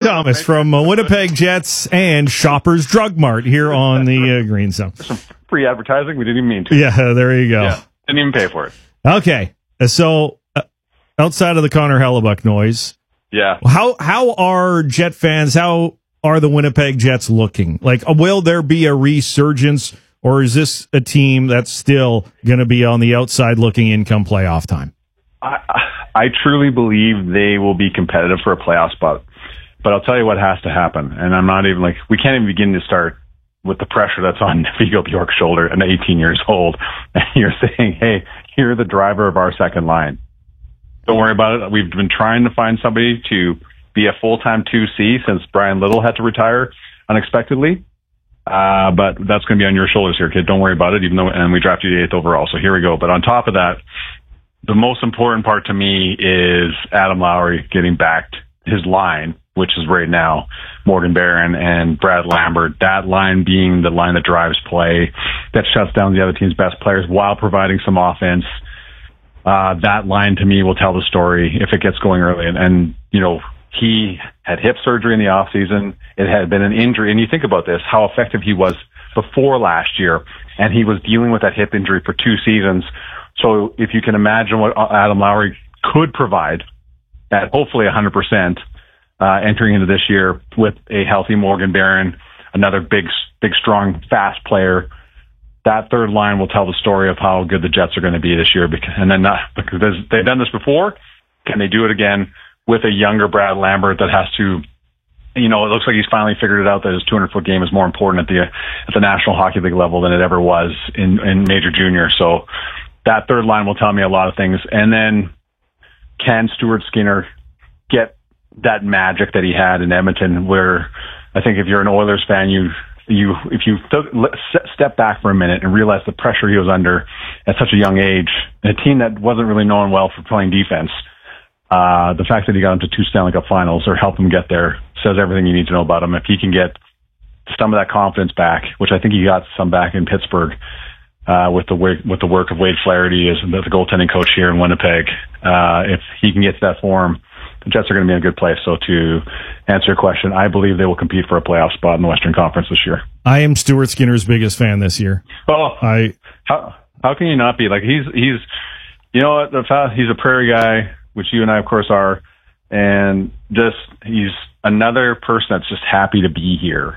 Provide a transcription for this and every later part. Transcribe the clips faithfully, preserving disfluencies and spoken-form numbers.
Thomas from uh, Winnipeg Jets and Shoppers Drug Mart here on the uh, Green Zone. Some free advertising. We didn't even mean to. Yeah, there you go. Yeah, didn't even pay for it. Okay, so uh, outside of the Connor Hellebuck noise, yeah, how how are Jet fans? How are the Winnipeg Jets looking? Like, uh, will there be a resurgence, or is this a team that's still going to be on the outside looking in come playoff time? I, I truly believe they will be competitive for a playoff spot. But I'll tell you what has to happen. And I'm not even like, we can't even begin to start with the pressure that's on Vigo Bjork's shoulder and eighteen years old. And you're saying, hey, you're the driver of our second line. Don't worry about it. We've been trying to find somebody to be a full-time two C since Brian Little had to retire unexpectedly. Uh, but that's going to be on your shoulders here, kid. Don't worry about it, even though, and we drafted you eighth overall. So here we go. But on top of that, the most important part to me is Adam Lowry getting back his line, which is right now Morgan Barron and Brad Lambert. That line being the line that drives play, that shuts down the other team's best players while providing some offense. Uh, that line to me will tell the story if it gets going early. And, and you know, he had hip surgery in the off season. It had been an injury. And you think about this, how effective he was before last year. And he was dealing with that hip injury for two seasons. So if you can imagine what Adam Lowry could provide at hopefully one hundred percent uh, entering into this year with a healthy Morgan Barron, another big, big, strong, fast player, that third line will tell the story of how good the Jets are going to be this year. Because, and then not, because they've done this before. Can they do it again with a younger Brad Lambert that has to, you know, it looks like he's finally figured it out that his two hundred foot game is more important at the at the National Hockey League level than it ever was in, in Major Junior. So that third line will tell me a lot of things. And then can Stuart Skinner get that magic that he had in Edmonton, where I think if you're an Oilers fan, you you if you th- step back for a minute and realize the pressure he was under at such a young age, a team that wasn't really known well for playing defense, uh, the fact that he got into two Stanley Cup finals or helped him get there says everything you need to know about him. If he can get some of that confidence back, which I think he got some back in Pittsburgh, uh, with the work, with the work of Wade Flaherty as the goaltending coach here in Winnipeg, uh, if he can get to that form, the Jets are going to be in a good place. So to answer your question, I believe they will compete for a playoff spot in the Western Conference this year. I am Stuart Skinner's biggest fan this year. Oh, I how how can you not be? Like he's he's you know what, the fact he's a Prairie guy, which you and I of course are, and just he's another person that's just happy to be here.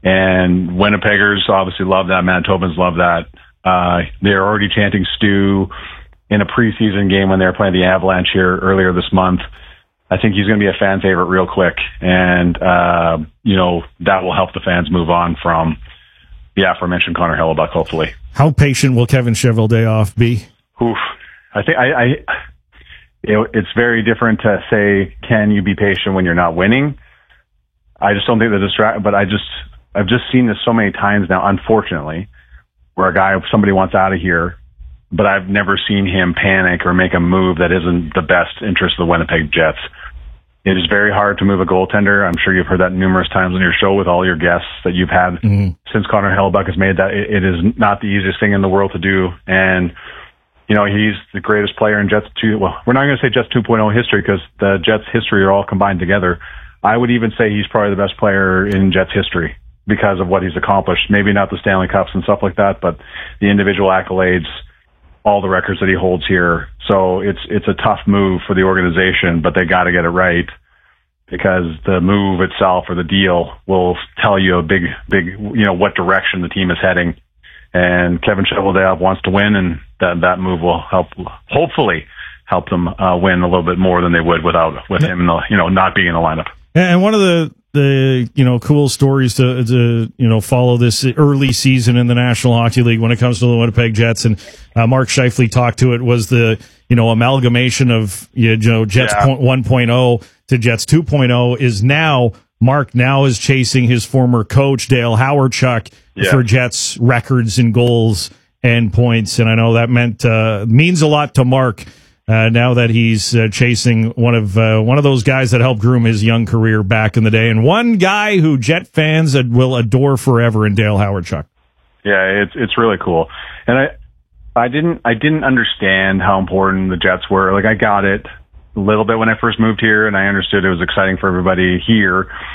And Winnipeggers obviously love that. Manitobans love that. Uh, they're already chanting Stu in a preseason game when they were playing the Avalanche here earlier this month. I think he's going to be a fan favorite real quick. And, uh, you know, that will help the fans move on from the aforementioned Connor Hellebuck, hopefully. How patient will Kevin Cheveldayoff be? Oof. I think I, I it, it's very different to say, can you be patient when you're not winning? I just don't think the distract, but I just, I've just seen this so many times now, unfortunately, where a guy, somebody wants out of here, but I've never seen him panic or make a move that isn't the best interest of the Winnipeg Jets. It is very hard to move a goaltender. I'm sure you've heard that numerous times on your show with all your guests that you've had mm-hmm. since Connor Hellebuck has made that. It, it is not the easiest thing in the world to do. And, you know, he's the greatest player in Jets two. Well, we're not going to say Jets two point oh history because the Jets history are all combined together. I would even say he's probably the best player in Jets history because of what he's accomplished. Maybe not the Stanley Cups and stuff like that, but the individual accolades, all the records that he holds here. So it's it's a tough move for the organization, but they got to get it right because the move itself or the deal will tell you a big, big, you know, what direction the team is heading. And Kevin Cheveldayoff wants to win, and that that move will help, hopefully, help them uh, win a little bit more than they would without with him, in the, you know, not being in the lineup. And one of the the you know cool stories to to you know follow this early season in the National Hockey League when it comes to the Winnipeg Jets, and uh, Mark Scheifele talked to it, was the you know amalgamation of you know Jets yeah. one point oh to Jets two point oh is now Mark now is chasing his former coach Dale Hawerchuk yeah. for Jets records and goals and points, and I know that meant uh, means a lot to Mark. Uh, now that he's uh, chasing one of uh, one of those guys that helped groom his young career back in the day, and one guy who Jet fans will adore forever in Dale Hawerchuk. Yeah, it's it's really cool, and I I didn't I didn't understand how important the Jets were. Like I got it a little bit when I first moved here, and I understood it was exciting for everybody here.